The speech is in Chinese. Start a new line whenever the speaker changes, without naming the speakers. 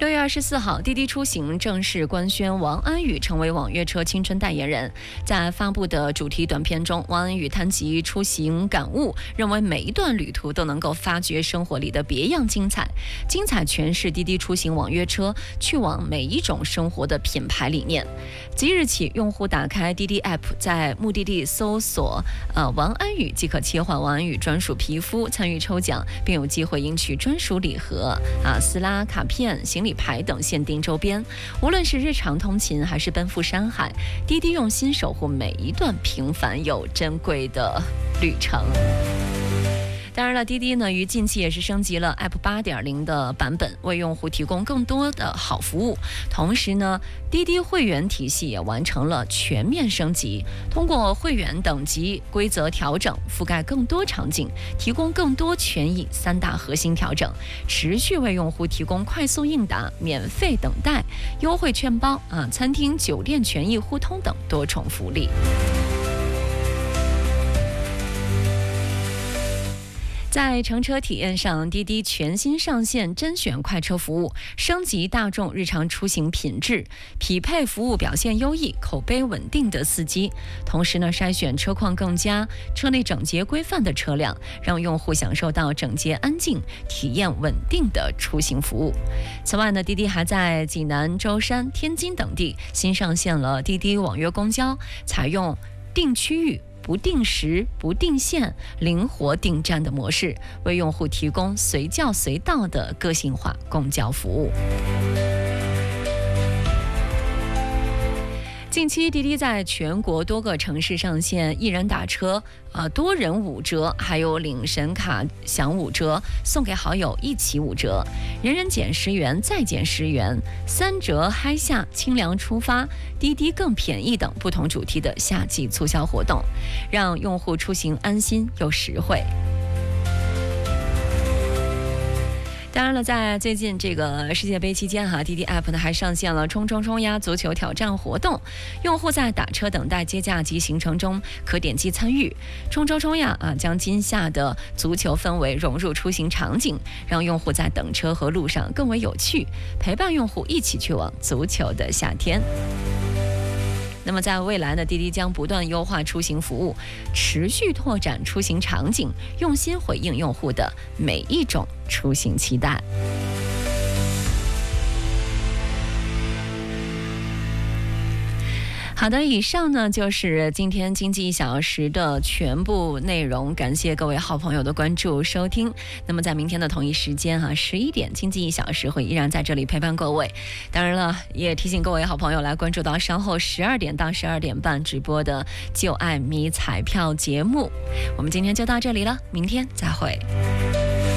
6月24号，滴滴出行正式官宣王安宇成为网约车青春代言人。在发布的主题短片中，王安宇谈及出行感悟，认为每一段旅途都能够发掘生活里的别样精彩，精彩诠释滴滴出行网约车去往每一种生活的品牌理念。即日起，用户打开滴滴 App， 在目的地搜索王安宇，即可切换王安宇专属皮肤，参与抽奖，并有机会赢取专属礼盒撕拉卡片、行李牌等限定周边。无论是日常通勤还是奔赴山海，滴滴用心守护每一段平凡又珍贵的旅程。当然了，滴滴呢于近期也是升级了 App 8.0 的版本，为用户提供更多的好服务。同时呢，滴滴会员体系也完成了全面升级，通过会员等级规则调整，覆盖更多场景，提供更多权益3大核心调整，持续为用户提供快速应答、免费等待、优惠券包餐厅、酒店权益互通等多重福利。在乘车体验上，滴滴全新上线甄选快车服务，升级大众日常出行品质，匹配服务表现优异、口碑稳定的司机。同时呢，筛选车况更佳、车内整洁规范的车辆，让用户享受到整洁安静、体验稳定的出行服务。此外呢，滴滴还在济南、舟山、天津等地新上线了滴滴网约公交，采用定区域、不定时、不定线、灵活定站的模式，为用户提供随叫随到的个性化公交服务。近期，滴滴在全国多个城市上线一人打车、多人5折，还有领神卡享5折，送给好友一起5折，人人减10元再减10元，3折嗨夏、清凉出发、滴滴更便宜等不同主题的夏季促销活动，让用户出行安心又实惠。当然了，在最近这个世界杯期间滴滴 App 呢还上线了冲冲冲呀足球挑战活动，用户在打车、等待接驾及行程中可点击参与冲冲冲呀将今夏的足球氛围融入出行场景，让用户在等车和路上更为有趣，陪伴用户一起去往足球的夏天。那么在未来呢，滴滴将不断优化出行服务，持续拓展出行场景，用心回应用户的每一种出行期待。好的，以上呢就是今天经济1小时的全部内容，感谢各位好朋友的关注收听。那么在明天的同一时间11点，经济1小时会依然在这里陪伴各位。当然了，也提醒各位好朋友来关注到稍后12点到12点半直播的就爱迷彩票节目。我们今天就到这里了，明天再会。